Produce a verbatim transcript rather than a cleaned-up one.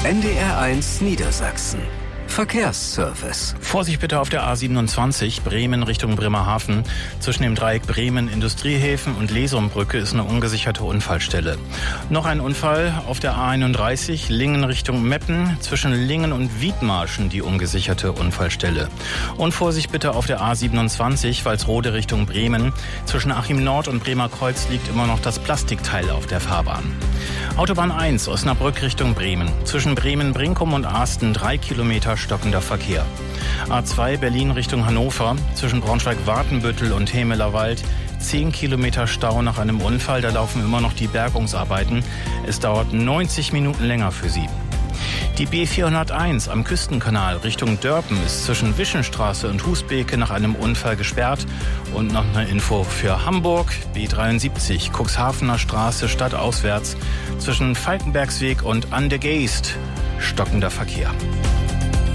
N D R eins Niedersachsen. Verkehrsservice. Vorsicht bitte auf der A siebenundzwanzig, Bremen Richtung Bremerhaven. Zwischen dem Dreieck Bremen Industriehäfen und Lesumbrücke ist eine ungesicherte Unfallstelle. Noch ein Unfall auf der A einunddreißig, Lingen Richtung Meppen. Zwischen Lingen und Wiedmarschen die ungesicherte Unfallstelle. Und Vorsicht bitte auf der A siebenundzwanzig, Walsrode Richtung Bremen. Zwischen Achim Nord und Bremer Kreuz liegt immer noch das Plastikteil auf der Fahrbahn. Autobahn eins, Osnabrück Richtung Bremen. Zwischen Bremen-Brinkum und Asten drei Kilometer stockender Verkehr. A zwei Berlin Richtung Hannover. Zwischen Braunschweig-Wartenbüttel und Hemelerwald zehn Kilometer Stau nach einem Unfall. Da laufen immer noch die Bergungsarbeiten. Es dauert neunzig Minuten länger für Sie. Die B vierhunderteins am Küstenkanal Richtung Dörpen ist zwischen Wischenstraße und Husbeke nach einem Unfall gesperrt. Und noch eine Info für Hamburg. B dreiundsiebzig, Cuxhavener Straße stadtauswärts zwischen Falkenbergsweg und An der Geest stockender Verkehr.